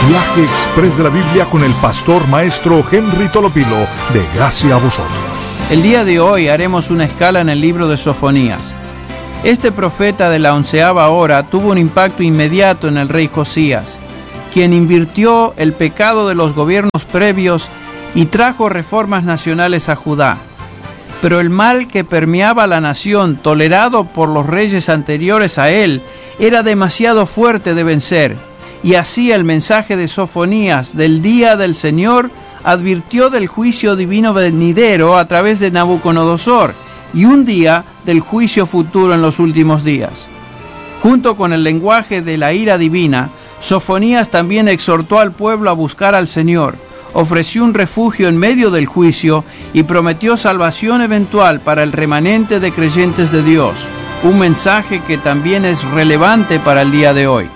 Viaje Express de la Biblia con el pastor maestro Henry Tolopilo, de Gracia a Vosotros. El día de hoy haremos una escala en el libro de Sofonías. Este profeta de la 11ª hora tuvo un impacto inmediato en el rey Josías, quien invirtió el pecado de los gobiernos previos y trajo reformas nacionales a Judá. Pero el mal que permeaba la nación, tolerado por los reyes anteriores a él, era demasiado fuerte de vencer, y así el mensaje de Sofonías del día del Señor advirtió del juicio divino venidero a través de Nabucodonosor, y un día del juicio futuro en los últimos días. Junto con el lenguaje de la ira divina, Sofonías también exhortó al pueblo a buscar al Señor, ofreció un refugio en medio del juicio y prometió salvación eventual para el remanente de creyentes de Dios, un mensaje que también es relevante para el día de hoy.